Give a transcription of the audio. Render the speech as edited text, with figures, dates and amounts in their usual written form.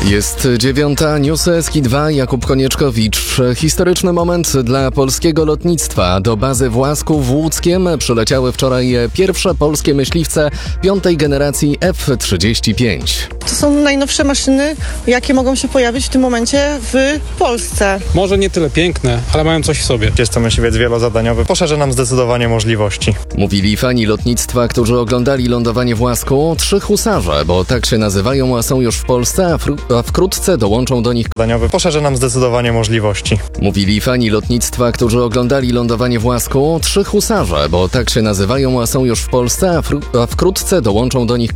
Jest 9:00, newsy Ski 2, Jakub Konieczkowicz. Historyczny moment dla polskiego lotnictwa. Do bazy Własków w Łódzkiem przyleciały wczoraj pierwsze polskie myśliwce 5. generacji F-35. To są najnowsze maszyny, jakie mogą się pojawić w tym momencie w Polsce. Może nie tyle piękne, ale mają coś w sobie. Jest to myśliwiec wielozadaniowy. Poszerza nam zdecydowanie możliwości. Mówili fani lotnictwa, którzy oglądali lądowanie w Łasku. 3 husarze, bo tak się nazywają, a są już w Polsce, a wkrótce dołączą do nich. Zadaniowy. Poszerza nam zdecydowanie możliwości. Mówili fani lotnictwa, którzy oglądali lądowanie w Łasku. 3 husarze, bo tak się nazywają, a są już w Polsce, a wkrótce dołączą do nich